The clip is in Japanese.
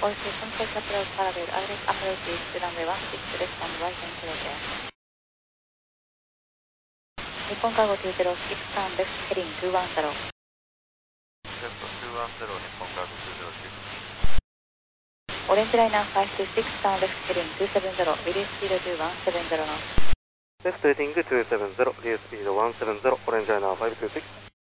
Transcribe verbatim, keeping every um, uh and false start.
All systems take approach parallel. Direct approach is to runway one six left and right and clear. 日本カーゴにじゅうろく、ターンレフトヘリングにひゃくじゅう。 レフトにひゃくじゅう、日本カーゴにじゅうろく。 オレンジライナーごにじゅうろく、ターンレフトヘリングにひゃくななじゅう、リリーススピードにひゃくななじゅうノット。 レフトヘディングにひゃくななじゅう、リリーススピードひゃくななじゅう、オレンジライナーごにじゅうろく。